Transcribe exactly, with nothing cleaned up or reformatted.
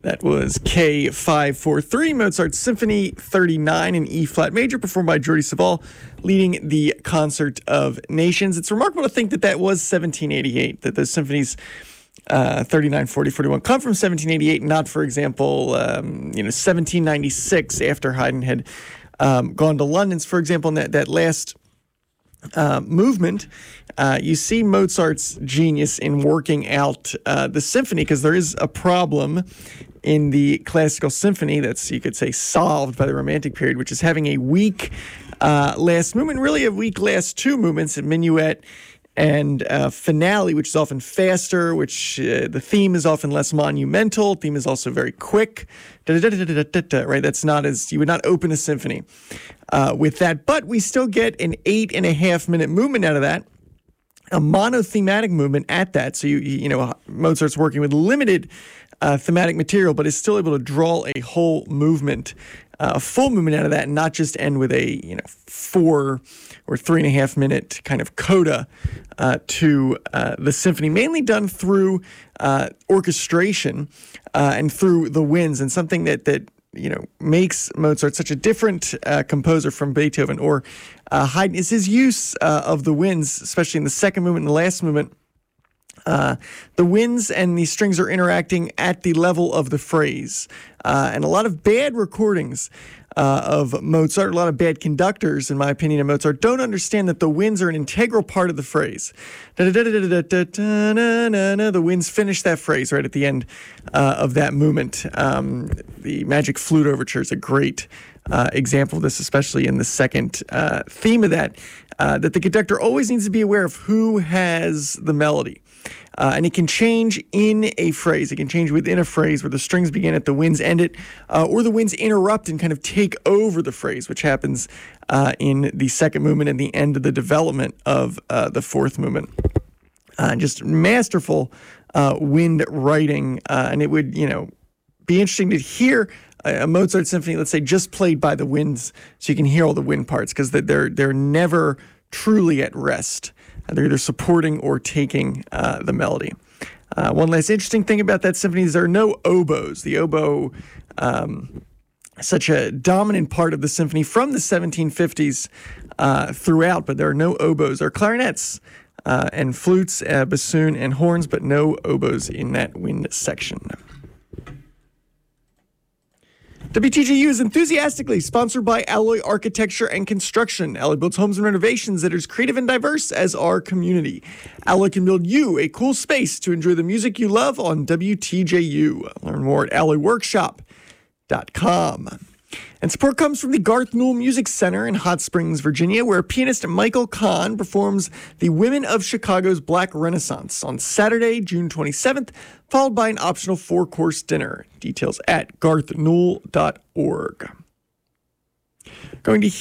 That was K five forty-three, Mozart's Symphony thirty-nine in E-flat major, performed by Jordi Savall, leading the Concert of Nations. It's remarkable to think that that was seventeen eighty-eight, that those symphonies uh, thirty-nine, forty, forty-one come from seventeen eighty-eight, not, for example, um, you know, seventeen ninety-six, after Haydn had um, gone to London. For example, in that, that last Uh, movement, uh, you see Mozart's genius in working out uh, the symphony, because there is a problem in the classical symphony that's, you could say, solved by the Romantic period, which is having a weak uh, last movement, really a weak last two movements, a minuet and uh, finale, which is often faster, which uh, the theme is often less monumental. Theme is also very quick. Da-da-da-da-da-da-da, right? That's not as, you would not open a symphony uh, with that. But we still get an eight and a half minute movement out of that, a monothematic movement at that. So, you, you know, Mozart's working with limited uh, thematic material, but is still able to draw a whole movement, uh, a full movement out of that, and not just end with a, you know, four or three and a half minute kind of coda uh, to uh, the symphony, mainly done through uh, orchestration uh, and through the winds, and something that, that you know, makes Mozart such a different uh, composer from Beethoven or uh, Haydn is his use uh, of the winds, especially in the second movement and the last movement. Uh, the winds and the strings are interacting at the level of the phrase. Uh, and a lot of bad recordings uh, of Mozart, a lot of bad conductors, in my opinion, of Mozart, don't understand that the winds are an integral part of the phrase. The winds finish that phrase right at the end uh, of that movement. Um, the Magic Flute Overture is a great uh, example of this, especially in the second uh, theme of that, uh, that the conductor always needs to be aware of who has the melody. Uh, and it can change in a phrase. It can change within a phrase where the strings begin at the winds end it, uh, or the winds interrupt and kind of take over the phrase, which happens uh, in the second movement and the end of the development of uh, the fourth movement. Uh, just masterful uh, wind writing, uh, and it would, you know, be interesting to hear a, a Mozart symphony, let's say, just played by the winds, so you can hear all the wind parts, because they're they're never truly at rest. They're either supporting or taking uh, the melody. Uh, one last interesting thing about that symphony is there are no oboes. The oboe, um, such a dominant part of the symphony from the seventeen fifties uh, throughout, but there are no oboes. There are clarinets uh, and flutes, uh, bassoon, and horns, but no oboes in that wind section. W T G U is enthusiastically sponsored by Alloy Architecture and Construction. Alloy builds homes and renovations that are as creative and diverse as our community. Alloy can build you a cool space to enjoy the music you love on W T J U. Learn more at alloy workshop dot com. And support comes from the Garth Newell Music Center in Hot Springs, Virginia, where pianist Michael Kahn performs the Women of Chicago's Black Renaissance on Saturday, June twenty-seventh, followed by an optional four-course dinner. Details at garth newell dot org. Going to